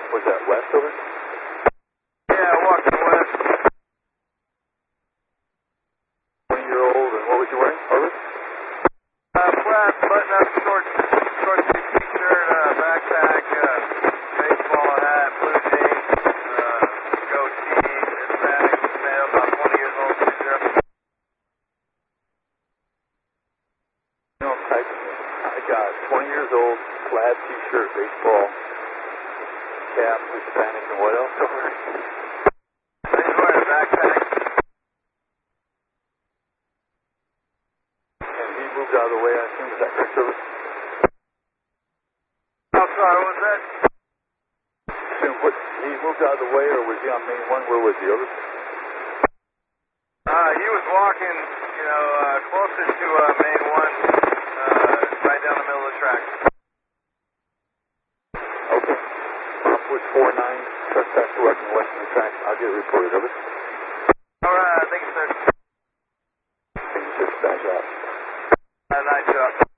Was that west over? Yeah, walking west. 20-year-old, and what was you wearing? Over? Flat, button-up, short sleeve t-shirt, backpack, baseball hat, blue jeans, goatee, Hispanic, male, about 20 years old, 30. No, I got 20 years old, plaid t-shirt, baseball cap, Hispanic, and what else over? He's wearing a backpack. And he moved out of the way, I assume. Is that correct, over? Oh, sorry, what was that? He moved out of the way, or was he on main one? Where was he, over? He was walking, closer to main one, right down the middle of the track. Okay. Push 49, trespass to west and west of the track. I'll get it reported, over. All right, thank you, sir. Thank you, sir. Back out. Nice job.